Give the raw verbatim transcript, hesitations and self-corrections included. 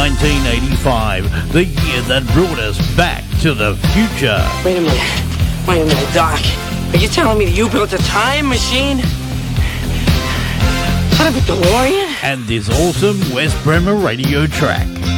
nineteen eighty-five, the year that brought us back to the future. Wait a minute. Wait a minute, Doc. Are you telling me that you built a time machine? Out of a DeLorean? And this awesome West Bremer radio track.